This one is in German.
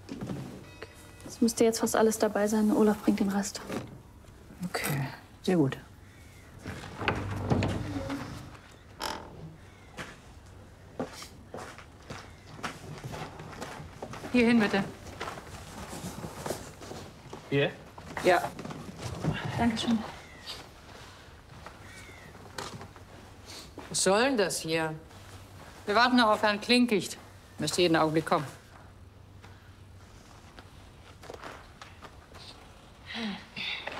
Es müsste jetzt fast alles dabei sein. Olaf bringt den Rest. Okay, sehr gut. Hierhin, bitte. Hier? Ja. Dankeschön. Was soll denn das hier? Wir warten noch auf Herrn Klinkicht. Müsste jeden Augenblick kommen.